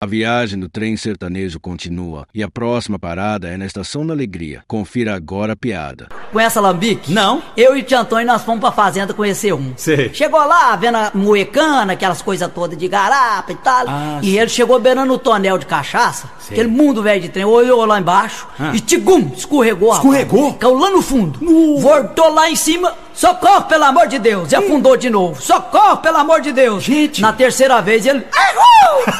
A viagem do trem sertanejo continua e a próxima parada é na Estação da Alegria. Confira agora a piada. Conhece Alambique? Não. Eu e o tio Antônio, nós fomos pra fazenda conhecer um. Sei. Chegou lá, vendo a moecana, aquelas coisas todas de garapa e tal. E ele chegou beirando o tonel de cachaça, Sei. aquele mundo velho de trem, olhou lá embaixo e tigum, escorregou. Escorregou? Rapaz. Caiu lá no fundo. Voltou lá em cima, socorro pelo amor de Deus. E afundou de novo, socorro pelo amor de Deus. Gente. Na terceira vez ele...